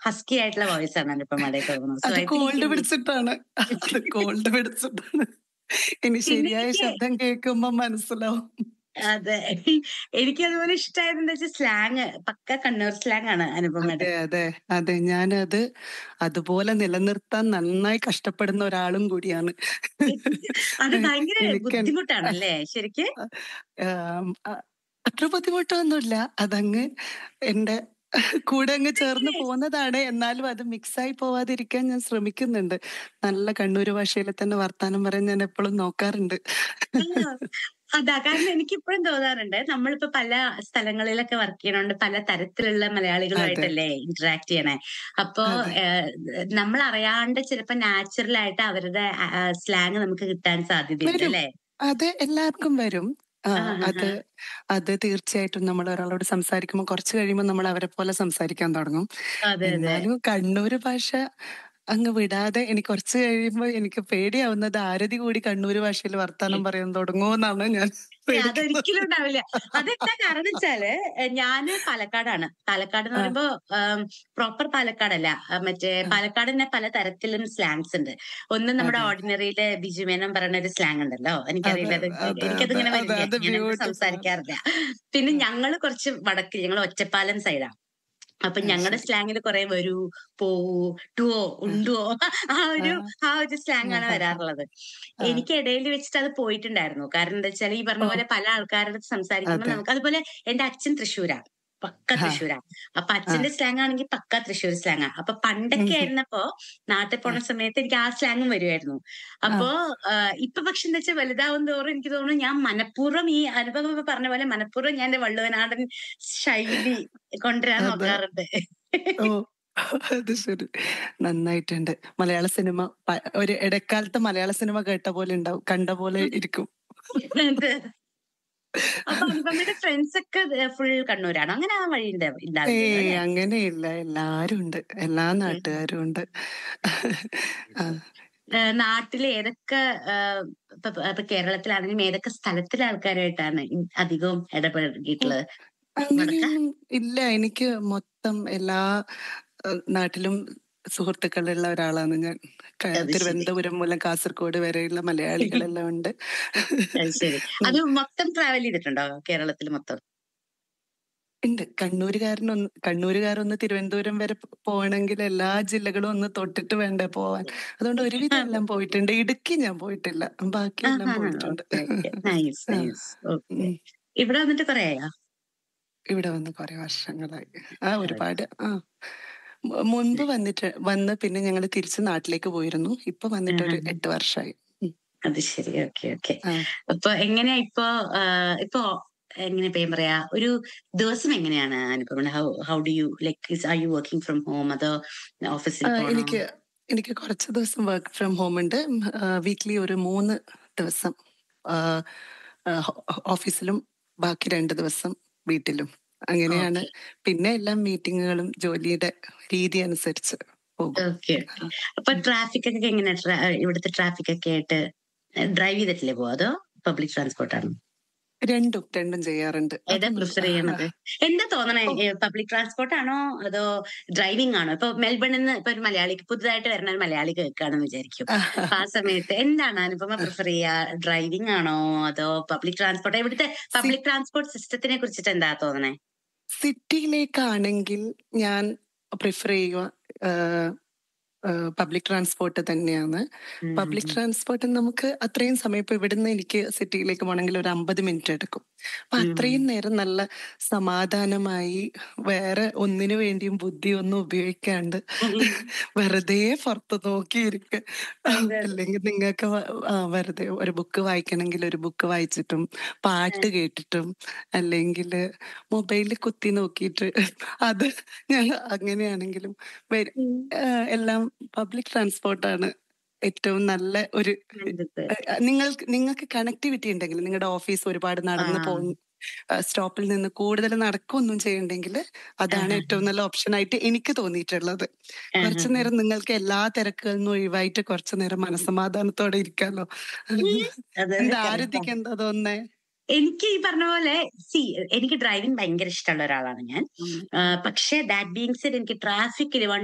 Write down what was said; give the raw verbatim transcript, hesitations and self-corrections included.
Husky ആയിട്ടുള്ള voice ആണ് അനുപമയുടെ തോന്നുന്നു. സോ അത് ഐ തിങ്ക് കോൾഡ് പിടിച്ചിട്ടാണ്. അത് കോൾഡ് പിടിച്ചിട്ടാണ്. ഇനി പിന്നെ ശരിയായ എനിക്ക് ശബ്ദം കേൾക്കുമ്പോ മനസ്സിലാവും. അതെ. എനിക്ക് അതുപോലെ ഇഷ്ടായത് എന്താ വെച്ചാൽ സ്ലാങ് പക്ക കണ്ണൂർ സ്ലാങ് ആണ് അനുപമയുടെ. അതെ, അതെ, അതെ. ഞാനത് അതുപോലെ നിലനിർത്താൻ നന്നായി കഷ്ടപ്പെടുന്ന ഒരാളും കൂടിയാണ്. അത് ഭയങ്കര എനിക്ക് ബുദ്ധിമുട്ടാണല്ലേ ശരിക്ക്? ആം, അ അത്ര ബുദ്ധിമുട്ടൊന്നുല്ല. അതങ്ങ് എന്റെ കൂടെ അങ്ങ് ചേർന്ന് അതെങ്ങനെ? പോന്നതാണ്. എന്നാലും അത് മിക്സായി പോവാതിരിക്കാൻ ഞാൻ ശ്രമിക്കുന്നുണ്ട്. നല്ല കണ്ണൂര് ഭാഷയില് തന്നെ വർത്താനം പറയാൻ ഞാൻ എപ്പളും നോക്കാറുണ്ട്. ആ. അതാ കാരണം എനിക്കിപ്പഴും തോന്നാറുണ്ട്. നമ്മളിപ്പോ പല സ്ഥലങ്ങളിലൊക്കെ വർക്ക് ചെയ്യണോണ്ട് പല തരത്തിലുള്ള അതെ, മലയാളികളുമായിട്ടല്ലേ ഇന്ററാക്ട് ചെയ്യണേ. അപ്പോ അതെ. ഏഹ് നമ്മളറിയാണ്ട് ചിലപ്പോ നാച്ചുറൽ ആയിട്ട് അവരുടെ അ ആഹ് സ്ലാങ് നമുക്ക് കിട്ടാൻ സാധ്യതയുണ്ട് വരും. അല്ലേ? അത് എല്ലാവർക്കും വരും. ആ ആഹാഹാ. അത് അത് തീർച്ചയായിട്ടും നമ്മൾ ഒരാളോട് സംസാരിക്കുമ്പോ കുറച്ച് കഴിയുമ്പോ നമ്മൾ അവരെ പോലെ സംസാരിക്കാൻ തുടങ്ങും. അതെ, അതെ. എന്നാലും കണ്ണൂര് ഭാഷ അങ്ങ് വിടാതെ എനിക്ക് കുറച്ച് കഴിയുമ്പോ എനിക്ക് പേടിയാവുന്നത് ആരതി കൂടി കണ്ണൂര് ഭാഷയിൽ വർത്താനം പറയാൻ തുടങ്ങുമോന്നാണ് ഞാൻ ഏയ് പേടിക്കുന്നത്. അതൊരിക്കലും ഉണ്ടാവില്ല. അതെന്താ കാരണം വെച്ചാല് എ ഞാന് പാലക്കാടാണ്. പാലക്കാട് എന്ന് ആ, പറയുമ്പോ ആം പ്രോപ്പർ പാലക്കാടല്ല. ആഹ് മറ്റേ ആ, പാലക്കാട് തന്നെ പല തരത്തിലും സ്ലാങ്സ് ഉണ്ട്. ഒന്ന് നമ്മുടെ അതെ. ഓർഡിനറിയിലെ ബിജുമേനോൻ പറയുന്ന ഒരു സ്ലാങ് ഉണ്ടല്ലോ. അതെ, എനിക്കറിയില്ല അത് അതെ, അതെ, എനിക്കതിങ്ങനെ അതെ, വരില്ല. അത് ഞാനങ്ങനെ ബ്യൂട്ടിഫുൾ ആണ്. സംസാരിക്കാറില്ല. പിന്നെ ആ, ഞങ്ങള് കുറച്ച് വടക്ക് ഞങ്ങള് ഒറ്റപ്പാലം സൈഡാ. അപ്പൊ അത് ഞങ്ങടെ ശരി. സ്ലാങ്ങില് കുറെ വരൂ, പോവൂ, ടുവോ, ആ, ഉണ്ടുവോ ആ ആ, ഒരു ആ ഒരു സ്ലാങ് ആ, ആണ് ആ, ആ, വരാറുള്ളത്. ആ. എനിക്ക് ഇടയിൽ വെച്ചിട്ട് അത് പോയിട്ടുണ്ടായിരുന്നു. കാരണം എന്താ വെച്ചാല് ഈ പറഞ്ഞ ഓ, പോലെ പല ആൾക്കാരുടെ അടുത്ത് സംസാരിക്കുമ്പോൾ അതെ. നമുക്ക് അതുപോലെ എന്റെ അച്ഛൻ തൃശ്ശൂരാ. പക്ക ആ, തൃശ്ശൂരാ. അപ്പൊ ആ. അച്ഛന്റെ സ്ലാങ് ആണെങ്കിൽ പക്ക തൃശ്ശൂർ സ്ലാങ്ങാ. അപ്പൊ ഉം, പണ്ടൊക്കെ ഉം. ആയിരുന്നപ്പോ നാട്ടിൽ ആ, പോണ സമയത്ത് എനിക്ക് ആ സ്ലാങ്ങും വരുമായിരുന്നു. ആ. അപ്പോ ആഹ് ഇപ്പൊ പക്ഷെ എന്താ വെച്ചാൽ വലുതാവും തോറും എനിക്ക് തോന്നുന്നു ഞാൻ മനഃപൂർവ്വം ഈ അനുഭവം ഇപ്പൊ പറഞ്ഞ പോലെ മനഃപൂർവ്വം ഞാൻ എന്റെ വള്ളുവനാടൻ ശൈലി കൊണ്ടുവരാൻ അതെ. നോക്കാറുണ്ട്. ഓ! അത് ശരി. നന്നായിട്ടുണ്ട്. മലയാള സിനിമ പ ഒരു ഇടക്കാലത്ത് മലയാള സിനിമ കേട്ട പോലെ ഉണ്ടാവും. കണ്ട പോലെ ഇരിക്കും. അതെ. അപ്പൊ അനുപമയുടെ ഫ്രണ്ട്സ് ഒക്കെ ഫുൾ കണ്ണൂരാണോ? അങ്ങനെ ആ വഴി ഇണ്ട ഉണ്ടാവില്ലല്ലോ ഏയ് അല്ലെ? അങ്ങനെയില്ല. എല്ലാരും ഉണ്ട്. എല്ലാ ഉം. നാട്ടുകാരും ഉണ്ട്. ആ. ഏഹ് നാട്ടില് ഏതൊക്കെ ഏഹ് ഇപ്പൊ ഇപ്പൊ കേരളത്തിലാണെങ്കിലും ഏതൊക്കെ സ്ഥലത്തിലെ ആൾക്കാരുമായിട്ടാണ് ഇ അധികവും ഉം. ഇടപഴകിയിട്ടുള്ളത്? വടക്കാ? അങ്ങനെയൊന്നും ഇല്ല. എനിക്ക് മൊത്തം എല്ലാ ഏഹ് നാട്ടിലും സുഹൃത്തുക്കളുള്ള ഒരാളാണ് ഞാൻ. ക അത് ശരി. തിരുവനന്തപുരം മുതൽ കാസർഗോഡ് വരെയുള്ള മലയാളികളെല്ലാം ഉണ്ട്. അത് ശരി. ഉം. അത് മൊത്തം ട്രാവൽ ചെയ്തിട്ടുണ്ടോ കേരളത്തിൽ മൊത്തം? ഇണ്ട്. കണ്ണൂരുകാരനൊന്ന് കണ്ണൂരുകാരൊന്ന് തിരുവനന്തപുരം വരെ പ് പോവണെങ്കിൽ എല്ലാ ജില്ലകളും ഒന്ന് തൊട്ടിട്ട് വേണ്ടേ പോവാൻ. അതുകൊണ്ട് ഒരുവിധം അതെ. എല്ലാം പോയിട്ടുണ്ട്. ഇടുക്കി ഞാൻ പോയിട്ടില്ല. ബാക്കിയെല്ലാം ആഹാ. പോയിട്ടുണ്ട്. Okay, okay. നൈസ്, ആ. നൈസ്. ഓക്കെ. ഉം. ഇവിടെ വന്നിട്ട് കൊറേ ആയോ? ഇവിടെ വന്ന് കൊറേ വർഷങ്ങളായി. ആ ഓക്കെ. ഒരുപാട് ആ. മു മുൻപ് വന്നിട്ട് വന്ന് പിന്നെ ഞങ്ങള് തിരിച്ച് നാട്ടിലേക്ക് പോയിരുന്നു. ഇപ്പൊ വന്നിട്ടൊരു ആഹാ. എട്ട് വർഷായി. ഉം. അത് ശരി. Okay, okay. ആ. അപ്പൊ എങ്ങനെയാ ഇപ്പൊ ആഹ് ഇപ്പൊ എങ്ങനെ ഇപ്പൊ ഞാൻ പറയാ ഒരു ദിവസം എങ്ങനെയാണ് അനുപമയുടെ? How how do you like are you working from home അതോ ഓഫീസിൽ ആ പോണോ? എനിക്ക് എനിക്ക് കുറച്ച് ദിവസം വർക്ക് ഫ്രം ഹോം ഉണ്ട്. ഉം, ആ, വീക്ക്ലി ഒരു മൂന്ന് ദിവസം ആ, ആ, ഹോ- ഓഫീസിലും ബാക്കി രണ്ട് ദിവസം വീട്ടിലും. അങ്ങനെയാണ്. ഓക്കെ, പിന്നെ എല്ലാം മീറ്റിങ്ങുകളും ജോലിയുടെ രീതി അനുസരിച്ച് പോകും. ഓക്കെ, ആ. ഓക്കെ. അപ്പൊ ഉം. ട്രാഫിക് ഒക്കെ എങ്ങനെയാ? ട്രാ ഇവിടുത്തെ ട്രാഫിക് ഒക്കെ ആയിട്ട് ഡ്രൈവ് ചെയ്തിട്ടില്ലേ പോവാ? അതോ പബ്ലിക് ട്രാൻസ്പോർട്ട് ആണോ? രണ്ടും രണ്ടും ചെയ്യാറുണ്ട്. ഏതാ അതൊന്നും പ്രിഫർ ആ, ആ. ചെയ്യണത്? എന്താ തോന്നണേ ഓ, പബ്ലിക് ട്രാൻസ്പോർട്ട് ആണോ? അതോ ഡ്രൈവിംഗ് ആണോ? ഇപ്പൊ മെൽബണിൽ നിന്ന് ഇപ്പൊ ഒരു മലയാളിക്ക് പുതുതായിട്ട് വരുന്ന ഒരു മലയാളി കേൾക്കുകയാണെന്ന് വിചാരിക്കും. ആ, അപ്പൊ ആ സമയത്ത് എന്താണ് അനുപമ ആ. പ്രിഫർ ചെയ്യുക? ഡ്രൈവിംഗ് ആണോ? അതോ പബ്ലിക് ട്രാൻസ്പോർട്ട്? ഇവിടുത്തെ സി പബ്ലിക് ട്രാൻസ്പോർട്ട് സിസ്റ്റത്തിനെ കുറിച്ചിട്ട് എന്താ തോന്നണേ? സിറ്റിയിലേക്കാണെങ്കിൽ ഞാൻ പ്രിഫർ ചെയ്യുക പബ്ലിക് ട്രാൻസ്പോർട്ട് തന്നെയാണ്. ഉം ഉം പബ്ലിക് ഉം. ട്രാൻസ്പോർട്ട് നമുക്ക് അത്രയും സമയം ഇപ്പൊ ഇവിടുന്ന് എനിക്ക് സിറ്റിയിലേക്ക് പോകണമെങ്കിൽ ഒരു അമ്പത് മിനിറ്റ് എടുക്കും. അപ്പൊ ഉം ഉം. അത്രയും നേരം നല്ല സമാധാനമായി വേറെ ഒന്നിനു വേണ്ടിയും ബുദ്ധിയൊന്നും ഉപയോഗിക്കാണ്ട് ഉം. വെറുതെ പുറത്ത് നോക്കിയിരിക്കുക. അതെ, അതെ. അല്ലെങ്കിൽ നിങ്ങൾക്ക് വെറുതെ ഒരു ബുക്ക് വായിക്കണമെങ്കിൽ ഒരു ബുക്ക് വായിച്ചിട്ടും പാട്ട് കേട്ടിട്ടും അല്ലെങ്കിൽ മൊബൈലിൽ കുത്തി നോക്കിയിട്ട് അത് ഞാൻ അങ്ങനെയാണെങ്കിലും വരും. ഉം. ഏഹ് എല്ലാം പബ്ലിക് ട്രാൻസ്പോർട്ടാണ് ഏറ്റവും നല്ല ഒരു കണ്ടിട്ട്. ഏഹ് നിങ്ങൾക്ക് നിങ്ങൾക്ക് കണക്ടിവിറ്റി ഉണ്ടെങ്കിൽ നിങ്ങളുടെ ഓഫീസ് ഒരുപാട് ആ. നടന്ന് പോകും സ്റ്റോപ്പിൽ നിന്ന് കൂടുതൽ നടക്കുകയൊന്നും ചെയ്യണ്ടെങ്കിൽ അതാണ് ആഹാ. ഏറ്റവും നല്ല ഓപ്ഷനായിട്ട് എനിക്ക് തോന്നിയിട്ടുള്ളത്. ആഹാ. കുറച്ചു നേരം നിങ്ങൾക്ക് എല്ലാ തിരക്കുകളിൽ നിന്നും ഒഴിവായിട്ട് കുറച്ചു നേരം മനസ്സമാധാനത്തോടെ ഇരിക്കാലോ. ഉം. അതെ, അതെ. എന്താ കറക്റ്റാ. ആരതിക്ക് എന്താ തോന്നുന്നേ? എനിക്ക് ഈ പറഞ്ഞ പോലെ സി എനിക്ക് ഡ്രൈവിംഗ് ഭയങ്കര ഇഷ്ടമുള്ള ഒരാളാണ് ഞാൻ. ഉം. ആഹ് പക്ഷേ ദാറ്റ് ബീയിങ് സെഡ് എനിക്ക് ട്രാഫിക്കില്